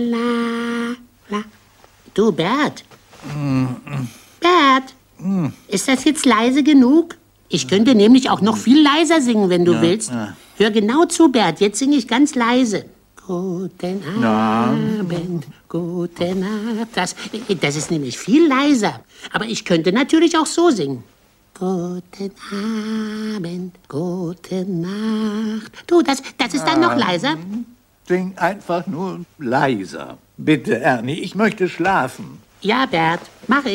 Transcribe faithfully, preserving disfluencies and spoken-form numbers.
La, la. Du, Bert. Bert, ist das jetzt leise genug? Ich könnte nämlich auch noch viel leiser singen, wenn du Ja, willst. ja. Hör genau zu, Bert. Jetzt singe ich ganz leise. Guten Abend, gute Nacht. Das, das ist nämlich viel leiser. Aber ich könnte natürlich auch so singen. Guten Abend, gute Nacht. Du, das, das ist dann noch leiser. Sing einfach nur leiser. Bitte, Ernie, ich möchte schlafen. Ja, Bert, mach ich.